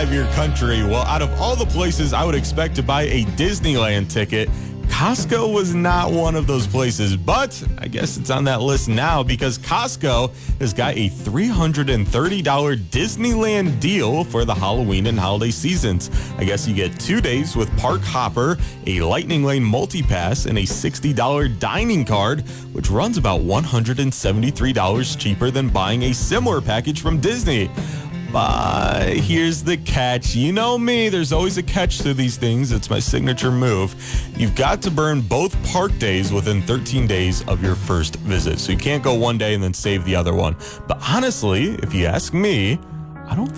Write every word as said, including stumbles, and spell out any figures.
five-year country. Well, out of all the places I would expect to buy a Disneyland ticket, Costco was not one of those places, but I guess it's on that list now because Costco has got a three hundred thirty dollars Disneyland deal for the Halloween and holiday seasons. I guess you get two days with Park Hopper, a Lightning Lane multi-pass, and a sixty dollars dining card, which runs about one hundred seventy-three dollars cheaper than buying a similar package from Disney. But here's the catch. You know me, there's always a catch to these things. It's my signature move. You've got to burn both park days within thirteen days of your first visit. So you can't go one day and then save the other one. But honestly, if you ask me, I don't